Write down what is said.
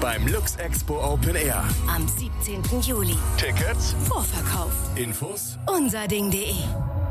beim Lux Expo Open Air. Am 17. Juli. Tickets, Vorverkauf. Infos Unserding.de